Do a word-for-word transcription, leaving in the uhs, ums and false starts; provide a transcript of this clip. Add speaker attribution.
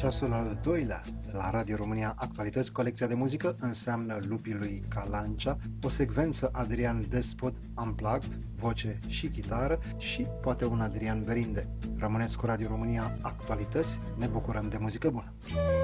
Speaker 1: Ceasul al doilea de la Radio România Actualități, colecția de muzică înseamnă Lupii lui Calancea, o secvență Adrian Despot Unplugged, voce și chitară și poate un Adrian Berinde. Rămâneți cu Radio România Actualități, ne bucurăm de muzică bună!